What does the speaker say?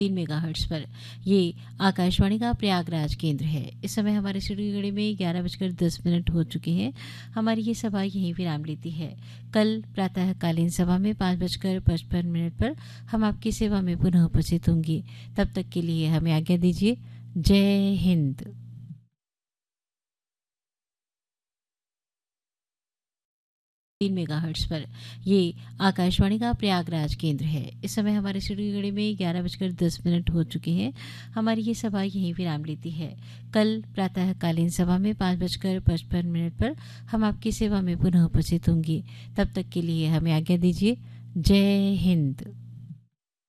3 megahertz पर। ये आकाशवाणी का प्रयागराज केंद्र है। इस समय हमारे स्टूडियो घड़ी में 11:10 हो चुके हैं। हमारी ये सभा यहीं विराम लेती है। कल प्रातःकालीन सभा में 5:55 पर हम आपकी सेवा में पुनः उपस्थित होंगे। तब तक के लिए हमें आज्ञा दीजिए। जय हिंद। 3 मेगाहर्ट्ज़ पर। ये आकाशवाणी का प्रयागराज केंद्र है। इस समय हमारे स्टूडियो घड़ी में 11:10 हो चुके हैं। हमारी ये सभा यहीं विराम लेती है। कल प्रातःकालीन सभा में 5:55 पर हम आपकी सेवा में पुनः उपस्थित होंगे। तब तक के लिए हमें आज्ञा दीजिए। जय हिंद।